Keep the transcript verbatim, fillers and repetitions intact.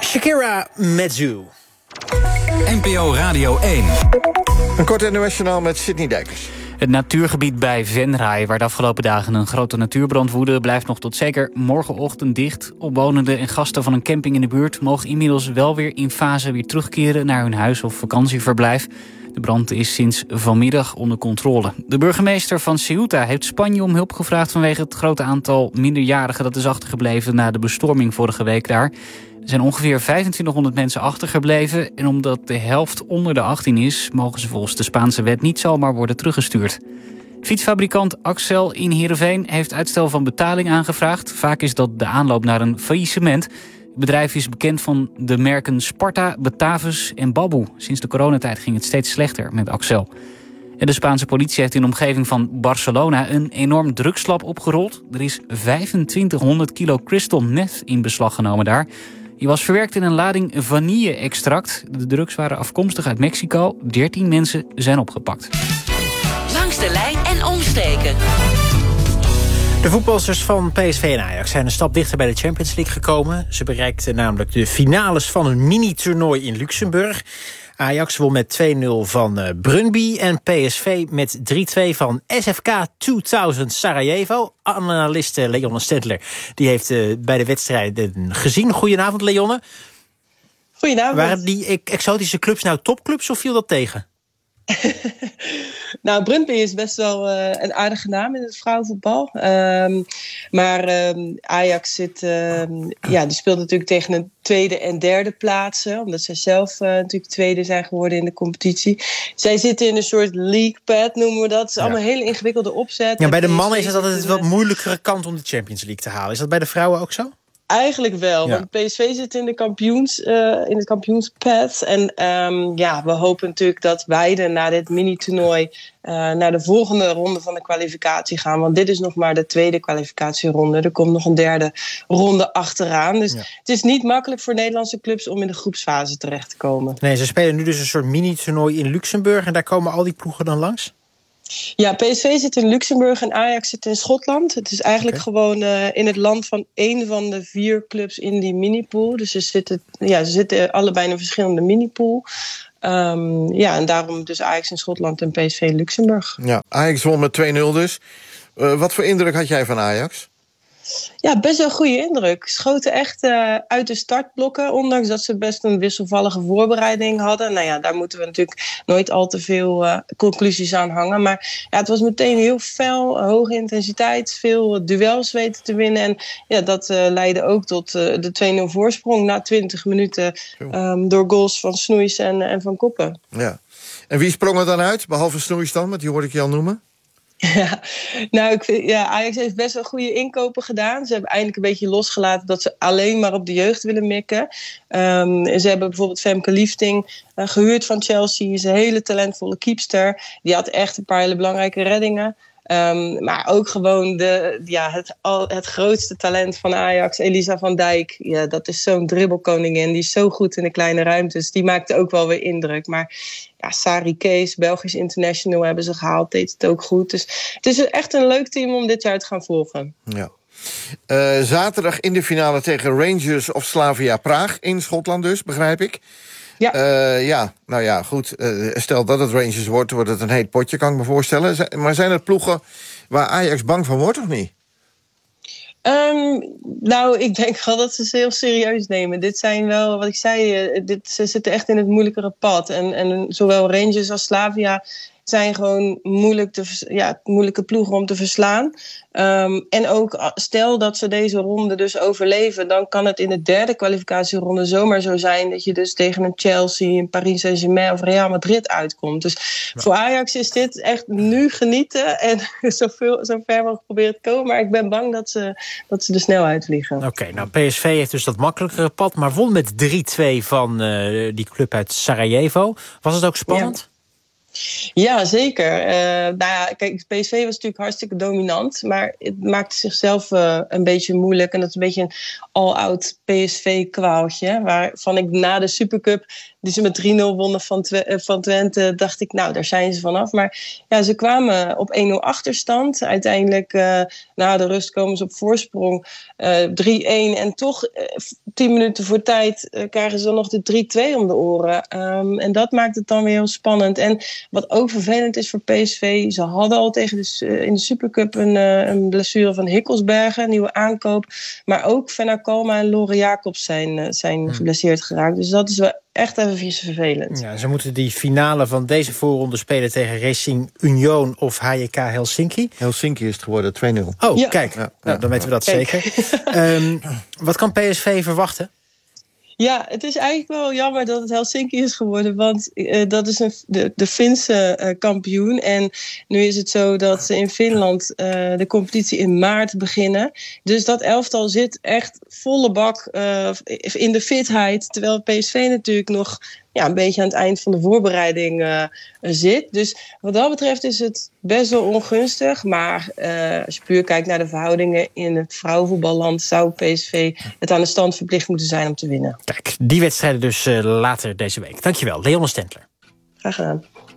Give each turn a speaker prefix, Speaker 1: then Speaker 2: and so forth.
Speaker 1: Shakira Mezzu.
Speaker 2: N P O Radio één.
Speaker 3: Een kort N O S-journaal met Sidney Dijkers.
Speaker 4: Het natuurgebied bij Venray, waar de afgelopen dagen een grote natuurbrand woedde, blijft nog tot zeker morgenochtend dicht. Omwonenden en gasten van een camping in de buurt mogen inmiddels wel weer in fase weer terugkeren naar hun huis of vakantieverblijf. De brand is sinds vanmiddag onder controle. De burgemeester van Ceuta heeft Spanje om hulp gevraagd vanwege het grote aantal minderjarigen dat is achtergebleven na de bestorming vorige week daar. Er zijn ongeveer vijfentwintighonderd mensen achtergebleven en omdat de helft onder de achttien is, mogen ze volgens de Spaanse wet niet zomaar worden teruggestuurd. Fietsfabrikant Axel in Heerenveen heeft uitstel van betaling aangevraagd. Vaak is dat de aanloop naar een faillissement. Het bedrijf is bekend van de merken Sparta, Batavus en Baboe. Sinds de coronatijd ging het steeds slechter met Axel. En de Spaanse politie heeft in de omgeving van Barcelona een enorm drugslab opgerold. Er is vijfentwintighonderd kilo crystal meth in beslag genomen daar. Die was verwerkt in een lading vanille-extract. De drugs waren afkomstig uit Mexico. dertien mensen zijn opgepakt.
Speaker 5: Langs de lijn en omsteken.
Speaker 1: De voetbalsters van P S V en Ajax zijn een stap dichter bij de Champions League gekomen. Ze bereikten namelijk de finales van een mini-toernooi in Luxemburg. Ajax won met twee nul van uh, Brøndby en P S V met drie twee van S F K tweeduizend Sarajevo. Analist uh, Leonne Stedtler die heeft uh, bij de wedstrijden gezien. Goedenavond, Leonne.
Speaker 6: Goedenavond.
Speaker 1: Waren die exotische clubs nou topclubs of viel dat tegen?
Speaker 6: Nou, Brøndby is best wel uh, een aardige naam in het vrouwenvoetbal. Um, maar um, Ajax zit, um, ja, die speelt natuurlijk tegen een tweede en derde plaatsen. Omdat zij zelf uh, natuurlijk tweede zijn geworden in de competitie. Zij zitten in een soort league pad, noemen we dat. Het is ja. allemaal een hele ingewikkelde opzet.
Speaker 1: Ja, bij de mannen is het altijd een wat moeilijkere kant om de Champions League te halen. Is dat bij de vrouwen ook zo?
Speaker 6: Eigenlijk wel,
Speaker 1: ja.
Speaker 6: want P S V zit in, de kampioens, uh, in het kampioenspad. En um, ja, we hopen natuurlijk dat beide na dit mini-toernooi uh, naar de volgende ronde van de kwalificatie gaan. Want dit is nog maar de tweede kwalificatieronde. Er komt nog een derde ronde achteraan. Dus ja. het is niet makkelijk voor Nederlandse clubs om in de groepsfase terecht te komen.
Speaker 1: Nee, ze spelen nu dus een soort mini-toernooi in Luxemburg. En daar komen al die ploegen dan langs?
Speaker 6: Ja, P S V zit in Luxemburg en Ajax zit in Schotland. Het is eigenlijk okay. gewoon uh, in het land van één van de vier clubs in die minipool. Dus ze zitten, ja, ze zitten allebei in een verschillende minipool. Um, ja, en daarom dus Ajax in Schotland en P S V in Luxemburg.
Speaker 3: Ja, Ajax won met twee nul dus. Uh, wat voor indruk had jij van Ajax?
Speaker 6: Ja, best wel een goede indruk. Schoten echt uh, uit de startblokken, ondanks dat ze best een wisselvallige voorbereiding hadden. Nou ja, daar moeten we natuurlijk nooit al te veel uh, conclusies aan hangen. Maar ja, het was meteen heel fel, hoge intensiteit, veel duels weten te winnen. En ja, dat uh, leidde ook tot uh, de twee nul voorsprong na twintig minuten um, door goals van Snoeis en, en Van Koppen.
Speaker 3: Ja. En wie sprong er dan uit, behalve Snoeis dan, want die hoorde ik je al noemen?
Speaker 6: Ja, nou, ik vind, ja, Ajax heeft best wel goede inkopen gedaan. Ze hebben eindelijk een beetje losgelaten dat ze alleen maar op de jeugd willen mikken. Um, ze hebben bijvoorbeeld Femke Liefding uh, gehuurd van Chelsea. Is een hele talentvolle keepster. Die had echt een paar hele belangrijke reddingen. Um, maar ook gewoon de, ja, het, al, het grootste talent van Ajax, Elisa van Dijk. Ja, dat is zo'n dribbelkoningin. Die is zo goed in de kleine ruimtes. Die maakte ook wel weer indruk. Maar ja, Sari Kees, Belgisch international, hebben ze gehaald. Deed het ook goed. Dus het is echt een leuk team om dit jaar te gaan volgen.
Speaker 3: Ja. Uh, zaterdag in de finale tegen Rangers of Slavia Praag. In Schotland dus, begrijp ik. Ja. Uh, ja, nou ja, goed. Uh, stel dat het Rangers wordt, wordt het een heet potje, kan ik me voorstellen. Z- maar zijn er ploegen waar Ajax bang van wordt of niet?
Speaker 6: Um, nou, ik denk wel dat ze ze heel serieus nemen. Dit zijn wel, wat ik zei, uh, dit, ze zitten echt in het moeilijkere pad. En, en zowel Rangers als Slavia zijn gewoon moeilijk te, ja, moeilijke ploegen om te verslaan. Um, en ook stel dat ze deze ronde dus overleven, dan kan het in de derde kwalificatieronde zomaar zo zijn dat je dus tegen een Chelsea, een Paris Saint-Germain of Real Madrid uitkomt. Dus ja. voor Ajax is dit echt nu genieten en zoveel, zo ver mogelijk proberen te komen. Maar ik ben bang dat ze, dat ze er snel uitvliegen.
Speaker 1: Oké, okay, nou P S V heeft dus dat makkelijkere pad, maar won met drie twee van uh, die club uit Sarajevo. Was het ook spannend?
Speaker 6: Ja. Ja, zeker. Uh, nou ja, kijk, P S V was natuurlijk hartstikke dominant, maar het maakte zichzelf uh, een beetje moeilijk. En dat is een beetje een all-out P S V-kwaaltje, waarvan ik na de Supercup die ze met drie nul wonnen van, Twe- van Twente, dacht ik, nou, daar zijn ze vanaf. Maar ja, ze kwamen op één nul achterstand. Uiteindelijk, uh, na de rust komen ze op voorsprong uh, drie-een. En toch, uh, tien minuten voor tijd, uh, krijgen ze dan nog de drie-twee om de oren. Um, en dat maakt het dan weer heel spannend. En wat ook vervelend is voor P S V, ze hadden al tegen de, uh, in de Supercup een, uh, een blessure van Hikkelsbergen, een nieuwe aankoop. Maar ook Venna Kalma en Lore Jacobs zijn, uh, zijn hmm. geblesseerd geraakt. Dus dat is wel echt even vervelend.
Speaker 1: Ja, ze moeten die finale van deze voorronde spelen tegen Racing Union of H J K Helsinki.
Speaker 3: Helsinki is het geworden, twee nul.
Speaker 1: Oh, ja. Kijk, ja, nou, ja, dan weten we dat kijk. zeker. um, wat kan P S V verwachten?
Speaker 6: Ja, het is eigenlijk wel jammer dat het Helsinki is geworden. Want uh, dat is een, de, de Finse uh, kampioen. En nu is het zo dat ze in Finland uh, de competitie in maart beginnen. Dus dat elftal zit echt volle bak uh, in de fitheid. Terwijl P S V natuurlijk nog ja, een beetje aan het eind van de voorbereiding uh, zit. Dus wat dat betreft is het best wel ongunstig. Maar uh, als je puur kijkt naar de verhoudingen in het vrouwenvoetballand, zou P S V het aan de stand verplicht moeten zijn om te winnen.
Speaker 1: Kijk, die wedstrijden dus uh, later deze week. Dankjewel, Leon Stendler.
Speaker 6: Graag gedaan.